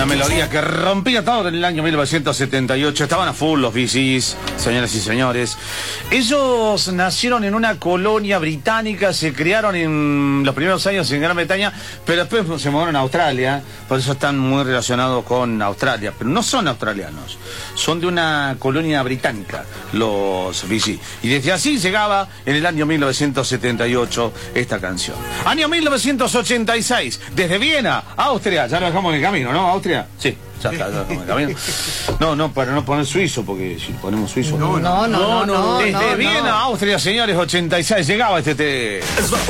Una melodía que rompía todo en el año 1978. Estaban a full los Bee Gees, señoras y señores. Ellos nacieron en una colonia británica, se criaron en los primeros años en Gran Bretaña, pero después se mudaron a Australia, por eso están muy relacionados con Australia. Pero no son australianos, son de una colonia británica, los Bee Gees. Y desde así llegaba en el año 1978 esta canción. Año 1986, desde Viena, Austria, ya lo dejamos en el camino, ¿no? ¿Austria? Sí, ya está, ya lo dejamos en el camino. No, para no poner suizo, porque si ponemos suizo... No. Desde Viena, Austria, señores, 86, llegaba este...